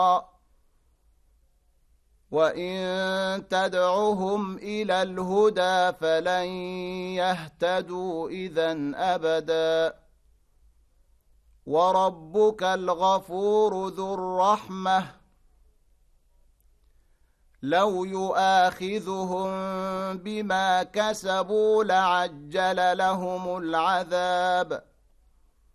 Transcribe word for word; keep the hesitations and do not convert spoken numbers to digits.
وإن تدعهم إلى الهدى فلن يهتدوا إذن أبدا وربك الغفور ذو الرحمة لو يؤاخذهم بما كسبوا لعجل لهم العذاب